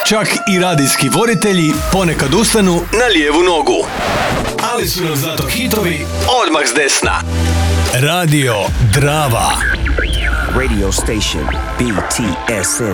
Čak i radijski voditelji ponekad ustanu na lijevu nogu. Ali su nam zato hitovi odmah s desna. Radio Drava. Radio station BTSN.